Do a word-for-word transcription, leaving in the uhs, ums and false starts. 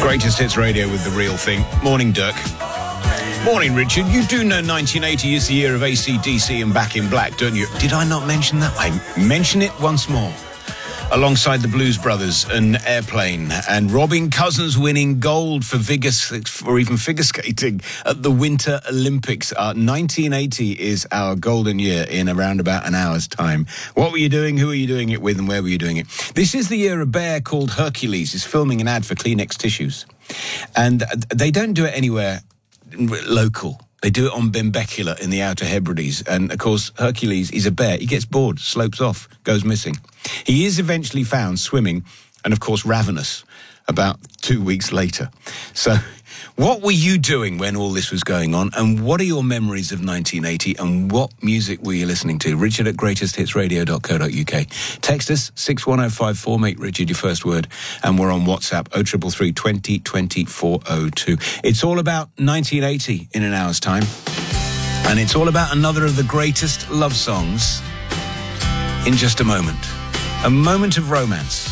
Greatest Hits Radio with The Real Thing. Morning, Dirk. Morning, Richard. You do know nineteen eighty is the year of A C D C and Back in Black, don't you? Did I not mention that? I mention it once more. Alongside the Blues Brothers and Airplane, and Robin Cousins winning gold for figure, or even figure skating at the Winter Olympics. Uh, nineteen eighty is our golden year in around about an hour's time. What were you doing? Who were you doing it with? And where were you doing it? This is the year a bear called Hercules is filming an ad for Kleenex tissues. And they don't do it anywhere local. They do it on Benbecula in the Outer Hebrides. And, of course, Hercules is a bear. He gets bored, slopes off, goes missing. He is eventually found swimming and, of course, ravenous about two weeks later. So what were you doing when all this was going on? And what are your memories of nineteen eighty? And what music were you listening to? Richard at greatest hits radio dot co dot uk. Text us, six one oh five four, make Richard your first word. And we're on WhatsApp, oh three three three, twenty, twenty, four oh two. It's all about nineteen eighty in an hour's time. And it's all about another of the greatest love songs in just a moment. A moment of romance.